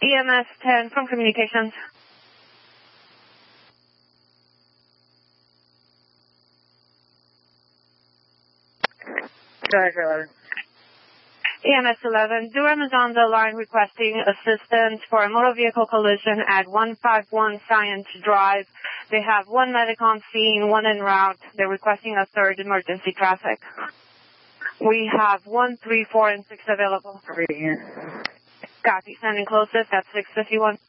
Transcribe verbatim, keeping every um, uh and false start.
E M S ten from communications. E M S eleven, Durham is on the line requesting assistance for a motor vehicle collision at one five one Science Drive. They have one medic on scene, one en route. They're requesting a third emergency traffic. We have one, three, four, and six available. Copy. Sending closest at six fifty-one.